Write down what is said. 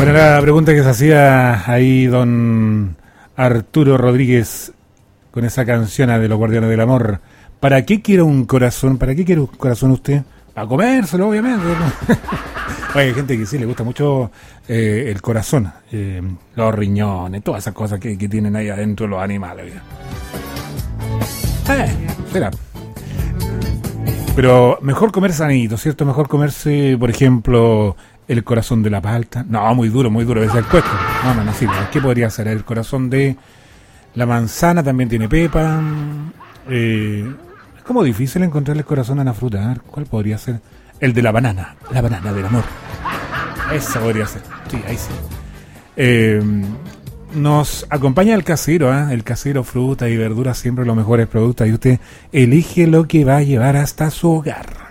Bueno, la pregunta que se hacía ahí don Arturo Rodríguez con esa canción de Los Guardianes del Amor. ¿Para qué quiere un corazón? ¿Para qué quiere un corazón usted? Para comérselo, obviamente. Oye, hay gente que sí le gusta mucho el corazón, los riñones, todas esas cosas que tienen ahí adentro los animales. Será. Pero mejor comer sanito, ¿cierto? Mejor comerse, por ejemplo, el corazón de la palta. No, muy duro, es el cuesco. No sirve. ¿Qué podría ser? El corazón de la manzana también tiene pepa. Es como difícil encontrar el corazón a la fruta. A ver, ¿cuál podría ser? El de la banana del amor. Esa podría ser. Sí, ahí sí. Nos acompaña el casero, el casero, fruta y verduras, siempre los mejores productos. Y usted elige lo que va a llevar hasta su hogar.